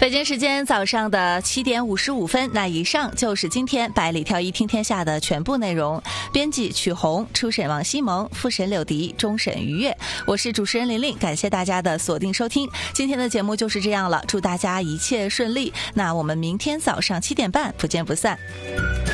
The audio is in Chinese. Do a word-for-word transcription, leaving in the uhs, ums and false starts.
北京时间早上的七点五十五分，那以上就是今天百里挑一听天下的全部内容。编辑曲红，初审王西蒙，复审柳迪，终审于悦。我是主持人琳琳，感谢大家的锁定收听。今天的节目就是这样了，祝大家一切顺利。那我们明天早上七点半不见不散。